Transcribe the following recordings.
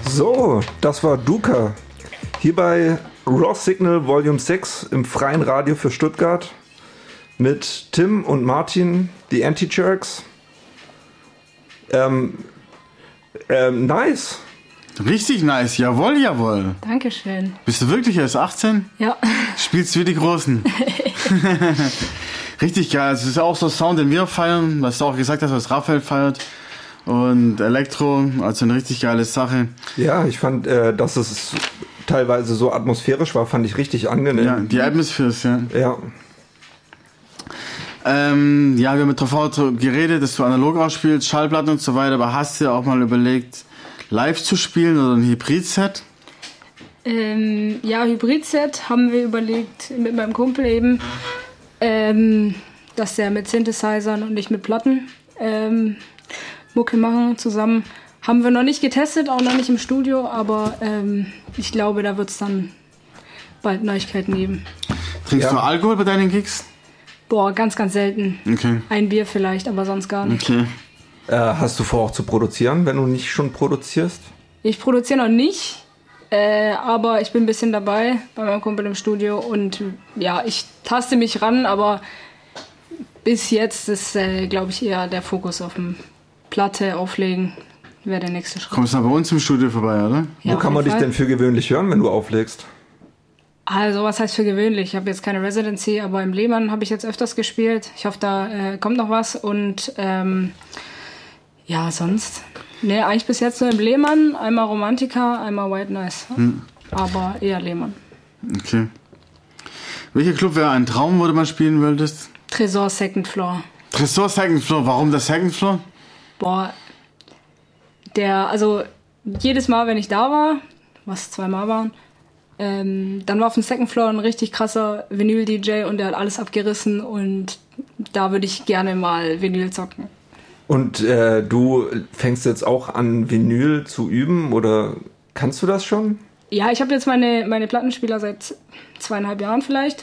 So, das war Duka. Hier bei Raw Signal Volume 6 im freien Radio für Stuttgart mit Tim und Martin, die Anti-Jerks. Nice. Richtig nice, jawohl. Dankeschön. Bist du wirklich erst 18? Ja. Spielst wie die Großen. Richtig geil, es ist auch so Sound, den wir feiern, was du auch gesagt hast, was Raphael feiert. Und Elektro, also eine richtig geile Sache. Ja, ich fand, dass es teilweise so atmosphärisch war, fand ich richtig angenehm. Ja, die Atmospheres, ja. Ja. Wir haben mit TV geredet, dass du analog ausspielst, Schallplatten und so weiter, aber hast du ja auch mal überlegt, live zu spielen oder ein Hybrid-Set? Hybrid-Set haben wir überlegt mit meinem Kumpel eben, dass der mit Synthesizern und ich mit Platten Mucke machen zusammen. Haben wir noch nicht getestet, auch noch nicht im Studio, aber ich glaube, da wird es dann bald Neuigkeiten geben. Trinkst du Alkohol bei deinen Gigs? Boah, ganz, ganz selten. Okay. Ein Bier vielleicht, aber sonst gar nicht. Okay. Hast du vor, auch zu produzieren, wenn du nicht schon produzierst? Ich produziere noch nicht, aber ich bin ein bisschen dabei bei meinem Kumpel im Studio und ja, ich taste mich ran, aber bis jetzt ist, glaube ich, eher der Fokus auf dem Platte auflegen, wäre der nächste Schritt. Kommst du bei uns im Studio vorbei, oder? Ja, Wo kann man dich denn für gewöhnlich hören, wenn du auflegst? Also, was heißt für gewöhnlich? Ich habe jetzt keine Residency, aber im Lehmann habe ich jetzt öfters gespielt. Ich hoffe, da kommt noch was. Und sonst. Ne, eigentlich bis jetzt nur im Lehmann. Einmal Romantica, einmal White Nice. Aber eher Lehmann. Okay. Welcher Club wäre ein Traum, wo du mal spielen wolltest? Tresor Second Floor. Tresor Second Floor, warum der Second Floor? Boah, jedes Mal, wenn ich da war, was 2 Mal waren, dann war auf dem Second Floor ein richtig krasser Vinyl-DJ und der hat alles abgerissen und da würde ich gerne mal Vinyl zocken. Und du fängst jetzt auch an, Vinyl zu üben oder kannst du das schon? Ja, ich habe jetzt meine Plattenspieler seit 2,5 Jahren vielleicht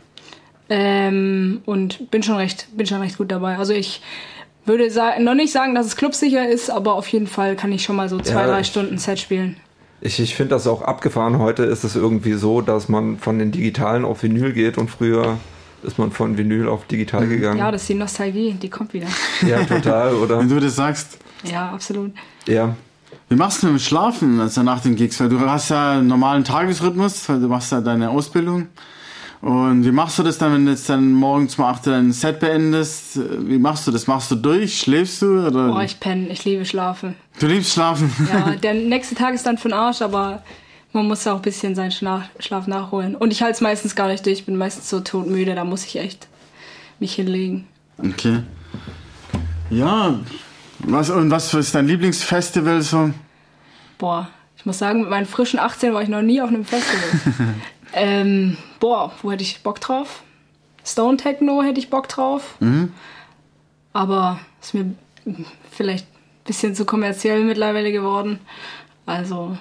und bin schon recht gut dabei. Also ich würde noch nicht sagen, dass es clubsicher ist, aber auf jeden Fall kann ich schon mal so 2-3 Stunden Set spielen. Ich finde das auch abgefahren. Heute ist es irgendwie so, dass man von den Digitalen auf Vinyl geht und früher ist man von Vinyl auf digital gegangen. Ja, das ist die Nostalgie, die kommt wieder. Ja, total, oder? Wenn du das sagst. Ja, absolut. Ja. Wie machst du mit dem Schlafen also nach den Gigs? Weil du hast ja einen normalen Tagesrhythmus, weil du machst ja deine Ausbildung. Und wie machst du das dann, wenn du jetzt dann morgens um 8 dein Set beendest? Wie machst du das? Machst du durch? Schläfst du? Oder? Boah, ich penne. Ich liebe Schlafen. Du liebst Schlafen? Ja, der nächste Tag ist dann für den Arsch, aber man muss auch ein bisschen seinen Schlaf nachholen. Und ich halte es meistens gar nicht durch. Ich bin meistens so todmüde, da muss ich echt mich hinlegen. Okay. Ja, was ist dein Lieblingsfestival so? Boah, ich muss sagen, mit meinen frischen 18 war ich noch nie auf einem Festival. Wo hätte ich Bock drauf? Stone Techno hätte ich Bock drauf. Aber ist mir vielleicht ein bisschen zu kommerziell mittlerweile geworden. Also,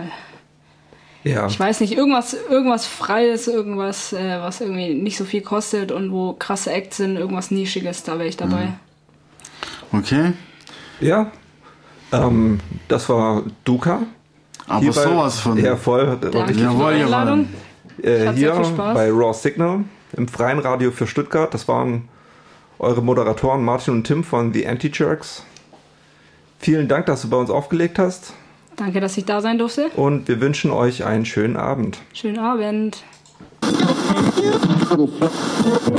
ich weiß nicht, irgendwas Freies, irgendwas, was irgendwie nicht so viel kostet und wo krasse Acts sind, irgendwas Nischiges, da wäre ich dabei. Okay. Ja, das war Duka. Aber sowas von. Ja, voll. Danke für die Einladung. Hier bei Raw Signal im freien Radio für Stuttgart. Das waren eure Moderatoren Martin und Tim von The Anti-Jerks. Vielen Dank, dass du bei uns aufgelegt hast. Danke, dass ich da sein durfte. Und wir wünschen euch einen schönen Abend. Schönen Abend.